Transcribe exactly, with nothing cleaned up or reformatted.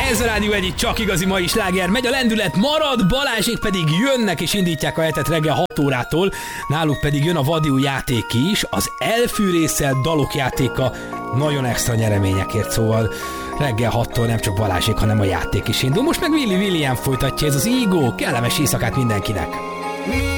Ez a Rádió egy csak igazi mai sláger. Megy a lendület, marad, Balázsék pedig jönnek és indítják a hetet reggel hat órától. Náluk pedig jön a vadiú játék is, az elfűrésszel dalok játéka, nagyon extra nyereményekért, szóval reggel hattól nem csak Balázsék, hanem a játék is indul. Most meg Willy William folytatja, ez az Ego, kellemes éjszakát mindenkinek.